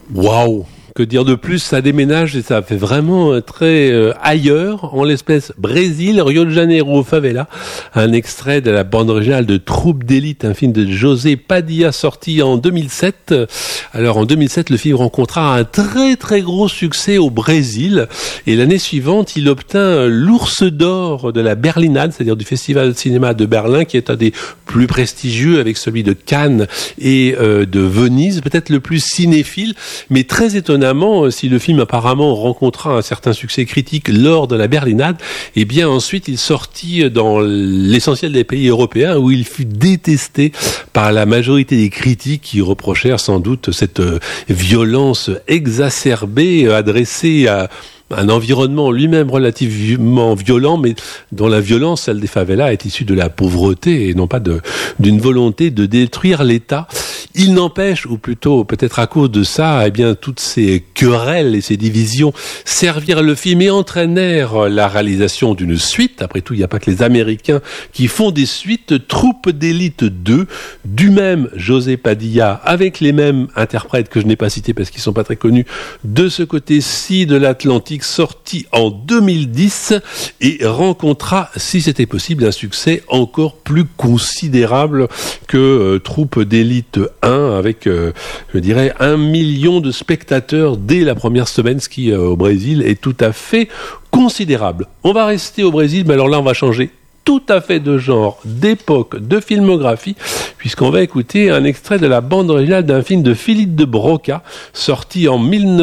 Waouh! Que dire de plus? Ça déménage et ça fait vraiment très ailleurs, en l'espèce Brésil, Rio de Janeiro, favela. Un extrait de la bande originale de Troupe d'élite, un film de José Padilla sorti en 2007. Alors en 2007, le film rencontra un très très gros succès au Brésil et l'année suivante, il obtint l'Ours d'or de la Berlinade, c'est-à-dire du Festival de cinéma de Berlin, qui est un des plus prestigieux avec celui de Cannes et de Venise, peut-être le plus cinéphile, mais très étonnamment, si le film apparemment rencontra un certain succès critique lors de la Berlinade, eh bien ensuite il sortit dans l'essentiel des pays européens où il fut détesté par la majorité des critiques qui reprochèrent sans doute cette violence exacerbée adressée à un environnement lui-même relativement violent, mais dont la violence, celle des favelas, est issue de la pauvreté et non pas d'une volonté de détruire l'État. Il n'empêche, ou plutôt peut-être à cause de ça, eh bien toutes ces querelles et ces divisions servirent le film et entraînèrent la réalisation d'une suite. Après tout, il n'y a pas que les Américains qui font des suites. Troupe d'élite 2, du même José Padilla, avec les mêmes interprètes que je n'ai pas cités parce qu'ils sont pas très connus, de ce côté-ci de l'Atlantique, sorti en 2010 et rencontra, si c'était possible, un succès encore plus considérable que Troupe d'élite 1 avec, je dirais, 1 million de spectateurs dès la première semaine, ce qui au Brésil est tout à fait considérable. On va rester au Brésil, mais alors là on va changer tout à fait de genre, d'époque, de filmographie, puisqu'on va écouter un extrait de la bande originale d'un film de Philippe de Broca, sorti en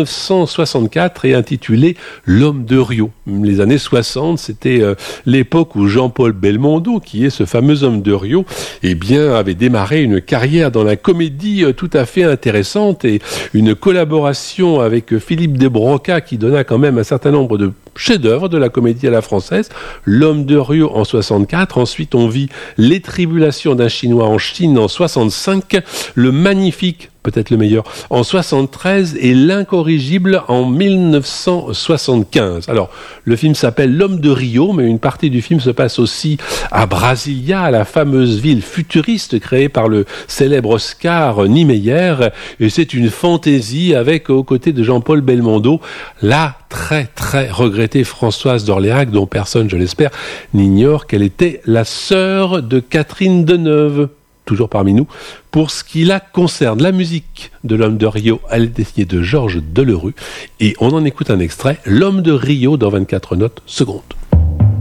1964 et intitulé L'homme de Rio. Les années 60, c'était l'époque où Jean-Paul Belmondo, qui est ce fameux homme de Rio, eh bien, avait démarré une carrière dans la comédie tout à fait intéressante et une collaboration avec Philippe de Broca qui donna quand même un certain nombre de chefs-d'œuvre de la comédie à la française. L'homme de Rio en 64. Ensuite, on vit Les tribulations d'un Chinois en Chine en 65. Le magnifique, peut-être le meilleur, en 73 et l'incorrigible en 1975. Alors, le film s'appelle L'homme de Rio, mais une partie du film se passe aussi à Brasilia, la fameuse ville futuriste créée par le célèbre Oscar Niemeyer. Et c'est une fantaisie avec, aux côtés de Jean-Paul Belmondo, la très très regrettée Françoise d'Orléac, dont personne, je l'espère, n'ignore qu'elle était la sœur de Catherine Deneuve, toujours parmi nous. Pour ce qui la concerne, la musique de L'homme de Rio, elle est signée de Georges Delerue, et on en écoute un extrait, L'homme de Rio dans 24 notes secondes.